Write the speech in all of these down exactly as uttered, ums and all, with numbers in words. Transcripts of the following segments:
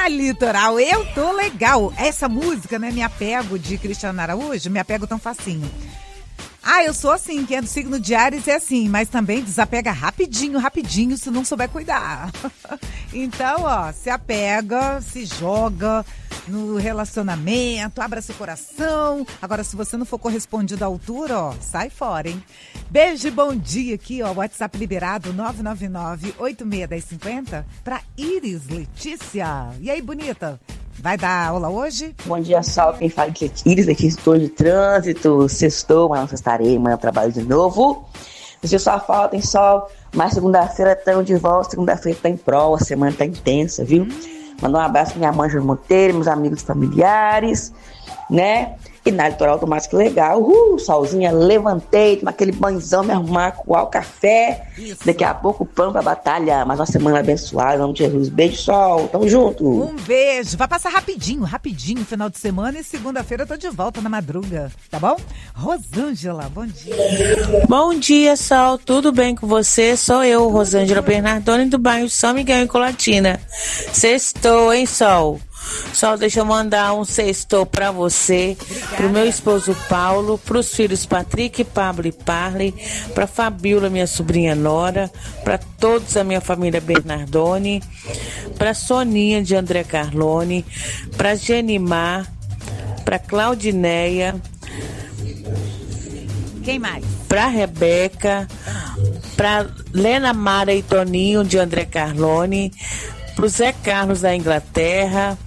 Ah, litoral, eu tô legal. Essa música, né, Me Apego, de Cristiano Araújo, Me Apego Tão Facinho. Ah, eu sou assim, quem é do signo de Áries é assim, mas também desapega rapidinho, rapidinho, se não souber cuidar. Então, ó, se apega, se joga no relacionamento, abra seu coração. Agora, se você não for correspondido à altura, ó, sai fora, hein? Beijo e bom dia aqui, ó, WhatsApp liberado nove nove nove, oito seis um zero cinco zero pra Iris Letícia. E aí, bonita? Vai dar aula hoje? Bom dia, Sol. Quem fala de Iris aqui, estou de trânsito, sextou, mas não sextarei, amanhã eu trabalho de novo. Você só falta, hein, Sol? Mas segunda-feira estamos de volta, segunda-feira tá em prova, a semana tá intensa, viu? Hum. Mandar um abraço pra minha mãe, João Monteiro, meus amigos familiares, né? E na litoral do mais que legal. Uhul, solzinha, levantei, tomar aquele banhozão, me arrumar, coar o café. Isso. Daqui a pouco pão pra batalha. Mais uma semana abençoada, em nome de Jesus. Beijo, Sol. Tamo junto. Um beijo. Vai passar rapidinho, rapidinho, final de semana. E segunda-feira eu tô de volta na madruga. Tá bom? Rosângela, bom dia. Bom dia, Sol. Tudo bem com você? Sou eu, Rosângela Bernardoni, do bairro São Miguel, em Colatina. Sextou, hein, Sol? Sol, deixa eu mandar um sextou pra você, obrigada. Pro meu esposo Paulo, pros filhos Patrick, Pablo e Parley, pra Fabiola, minha sobrinha Nora, pra todos a minha família Bernardoni, pra Soninha de André Carlone, pra Genimar, pra Claudineia. Quem mais? Pra Rebeca, pra Lena Mara e Toninho de André Carlone, pro Zé Carlos da Inglaterra,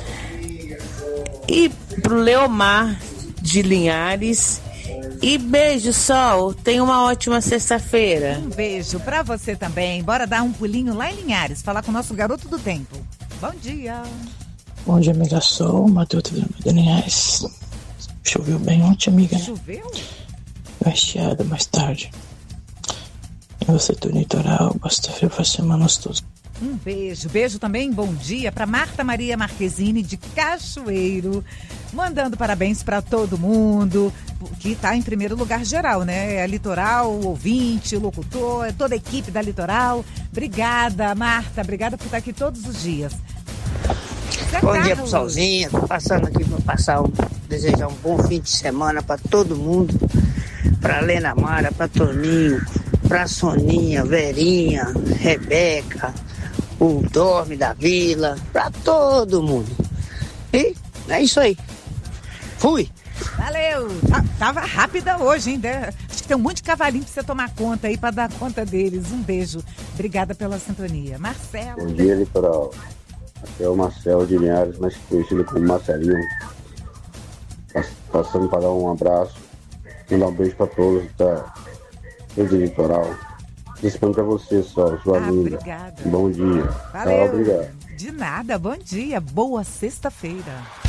e pro Leomar de Linhares. E beijo, Sol. Tenha uma ótima sexta-feira. Um beijo pra você também. Bora dar um pulinho lá em Linhares, falar com o nosso garoto do tempo. Bom dia. Bom dia, amiga Sol. Matheus de Linhares. Choveu bem ontem, amiga, né? Choveu? Vai estiada mais tarde. E você do litoral, basta frio pra semana todas. Um beijo, beijo também, bom dia para Marta Maria Marquezine de Cachoeiro, mandando parabéns para todo mundo, que está em primeiro lugar geral, né? É Litoral, o ouvinte, o locutor, toda a equipe da Litoral. Obrigada, Marta, obrigada por estar aqui todos os dias. Zé Bom Carlos. dia pro Solzinha, tô passando aqui para passar um, desejar um bom fim de semana para todo mundo, para Lena Mara, para Toninho, para Soninha, Verinha, Rebeca, o Dorme da Vila, pra todo mundo. E é isso aí. Fui! Valeu! Tá, tava rápida hoje, hein? Acho que tem um monte de cavalinho pra você tomar conta aí, pra dar conta deles. Um beijo. Obrigada pela sintonia. Marcelo. Bom dia, Litoral. Aqui é o Marcelo de Linhares, mais conhecido como Marcelinho. Passando para dar um abraço, mandar um beijo pra todos da Rede Litoral. Respondo pra você, só, sua ah, linda. Obrigada. Bom dia. Valeu. Tchau, obrigado. De nada, bom dia. Boa sexta-feira.